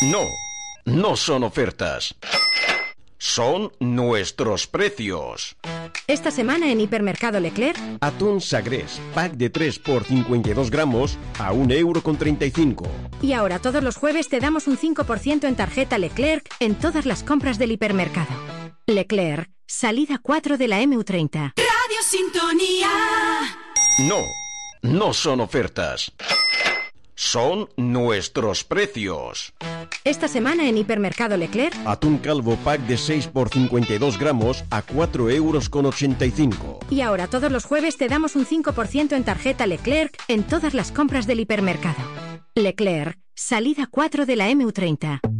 No, no son ofertas. Son nuestros precios. Esta semana en Hipermercado Leclerc, Atún Sagrés, pack de 3 por 52 gramos a 1,35 €. Y ahora todos los jueves te damos un 5% en tarjeta Leclerc en todas las compras del hipermercado. Leclerc, salida 4 de la MU30. Radio Sintonía. No, no son ofertas. Son nuestros precios. Esta semana en Hipermercado Leclerc, Atún calvo pack de 6 por 52 gramos a 4,85 €. y ahora todos los jueves te damos un 5% en tarjeta Leclerc en todas las compras del hipermercado. Leclerc, salida 4 de la MU30.